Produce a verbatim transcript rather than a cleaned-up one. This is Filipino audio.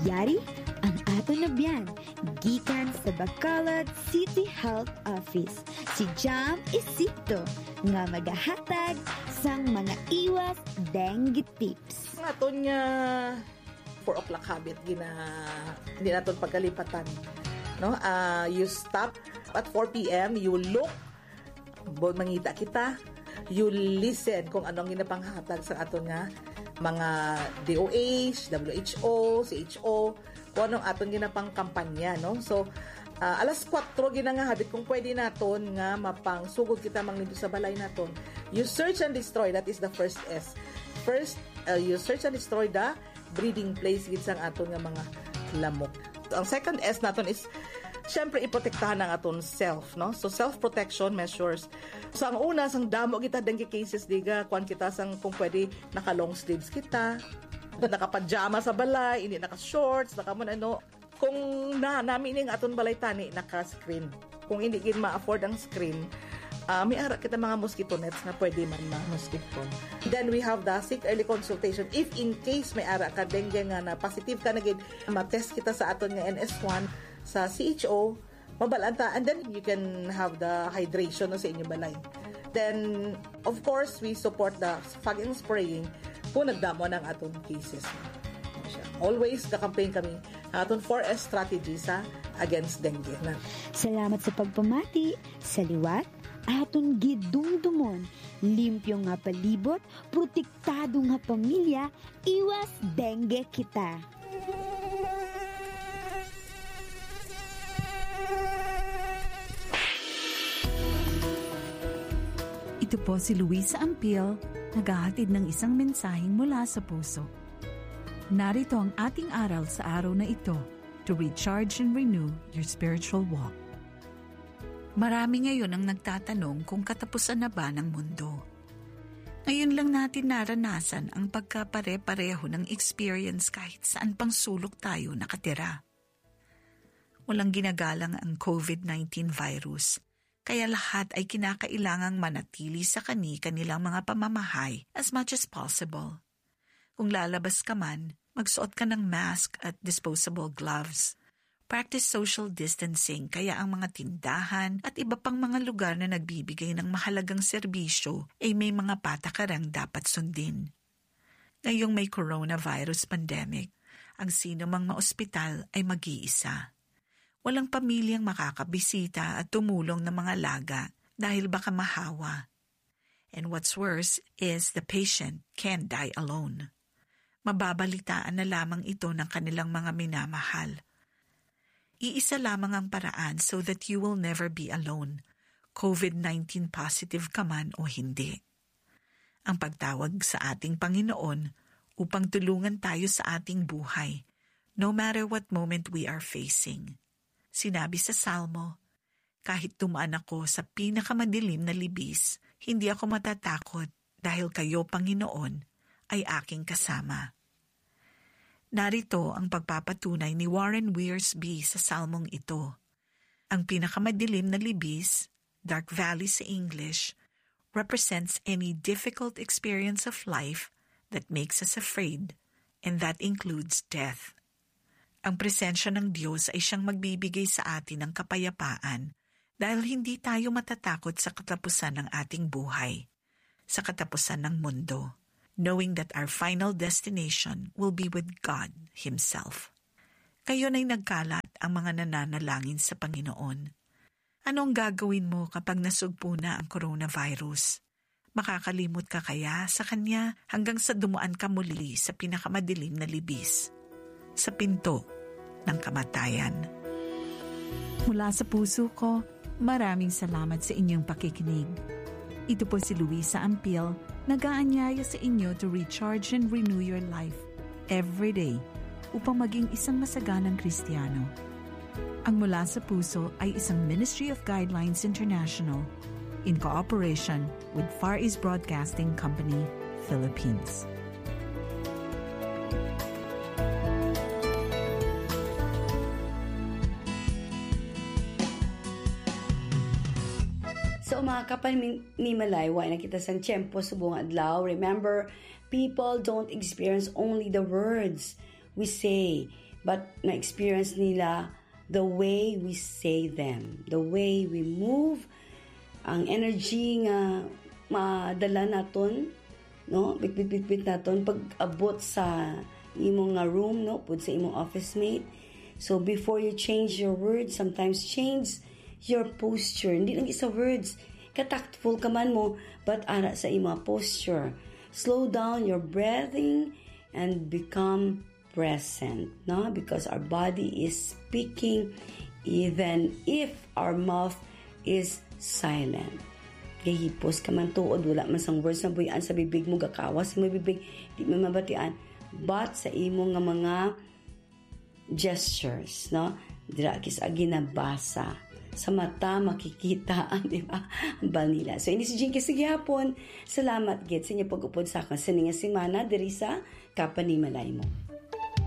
Yari ang ato na biyan, gikan sa Bacolod City Health Office. Si Jam Isito nga magahatag sang mga iwas dengue tips. Nga to niya four o'clock habit, gina, hindi natin pagkalipatan. No? Uh, you stop at four p.m., you look, mangita kita, you listen kung anong ginapanghatag sa ato nga mga D O H, W H O, C H O, kung anong aton ginapang kampanya, no? So, uh, alas kwatro ginangahabit kung pwede naton nga mapang sugod kita manglimpyo sa balay naton. You search and destroy, that is the first S. First, uh, you search and destroy the breeding place gid sang aton nga mga lamok. So, ang second S naton is syempre iprotektahan ang aton self, no? So self-protection measures. So ang una sang damo kita dengue cases diga, kuan kita sang kung pwede naka long sleeves kita, naka-pajama sa balay, hindi naka-shorts, naka man ano. Kung na namin ning aton balay tani naka-screen. Kung hindi gid ma-afford ang screen, uh, may ara kita mga mosquito nets na pwede man na mosquito. Then we have the sick early consultation. If in case may ara ka dengue nga na positive ka na gid, ma-test kita sa aton nga N S one sa C H O, mabalanta, and then you can have the hydration no, sa inyong balay. Then, of course, we support the fogging spraying kung nagdamo ng atong cases. Always, kakampaign kami atong four S strategy sa against dengue. Na. Salamat sa pagpamati, sa liwat, aton gidumdumon, limpyo nga palibot, protektado nga pamilya, iwas dengue kita. Ito po si Luisa Ampil, naghahatid ng isang mensaheng mula sa puso. Narito ang ating aral sa araw na ito to recharge and renew your spiritual walk. Marami ngayon ang nagtatanong kung katapusan na ba ng mundo. Ngayon lang natin naranasan ang pagkapare-pareho ng experience kahit saan pang sulok tayo nakatira. Walang ginagalang ang COVID nineteen virus. Kaya lahat ay kinakailangang manatili sa kani-kanilang mga pamamahay as much as possible. Kung lalabas ka man, magsuot ka ng mask at disposable gloves. Practice social distancing kaya ang mga tindahan at iba pang mga lugar na nagbibigay ng mahalagang serbisyo ay may mga patakarang dapat sundin. Ngayong may coronavirus pandemic, ang sino mang maospital ay mag-iisa. Walang pamilyang makakabisita at tumulong ng mga laga dahil baka mahawa. And what's worse is the patient can die alone. Mababalitaan na lamang ito ng kanilang mga minamahal. Iisa lamang ang paraan so that you will never be alone, COVID nineteen positive ka man o hindi. Ang pagtawag sa ating Panginoon upang tulungan tayo sa ating buhay, no matter what moment we are facing. Sinabi sa Salmo, kahit tumaan ako sa pinakamadilim na libis, hindi ako matatakot dahil kayo, Panginoon, ay aking kasama. Narito ang pagpapatunay ni Warren Wiersbe sa salmong ito. Ang pinakamadilim na libis, dark valley sa English, represents any difficult experience of life that makes us afraid, and that includes death. Ang presensya ng Diyos ay siyang magbibigay sa atin ng kapayapaan dahil hindi tayo matatakot sa katapusan ng ating buhay, sa katapusan ng mundo, knowing that our final destination will be with God Himself. Kayo na'y nagkalat ang mga nananalangin sa Panginoon. Anong gagawin mo kapag nasugpo na ang coronavirus? Makakalimot ka kaya sa Kanya hanggang sa dumuan ka muli sa pinakamadilim na libis, sa pinto ng kamatayan? Mula sa puso ko, maraming salamat sa inyong pakikinig. Ito po si Luisa Ampil, nag-aanyaya sa inyo to recharge and renew your life every day upang maging isang masaganang Kristiyano. Ang Mula sa Puso ay isang Ministry of Guidelines International in cooperation with Far East Broadcasting Company, Philippines. So mga kapanimalay, wa na kita sang tiyempo subong adlaw. Remember, people don't experience only the words. we say, but na-experience nila the way we say them, the way we move, ang energy nga madala naton, no? Bitbit-bitbit naton pag abot sa imong nga room, no? Pud sa imong office mate. So before you change your words, sometimes change your posture. Hindi lang isa words. Ka-tactful ka man mo, but ara sa imong posture. Slow down your breathing and become present, no? Because our body is speaking even if our mouth is silent. Gahipos ka man tuod, wala man sang words na buyan sa bibig mo, gakawas sa bibig, di mo mabatian. But sa imo nga mga gestures, no? Dira kis agi nabasa sa mata makikita ang, di ba, ang banila. So ini si Jinky Sigihapon, salamat gid sa inyo pag-upod sa akin sa ninga semana diri sa Kapanimalay mo.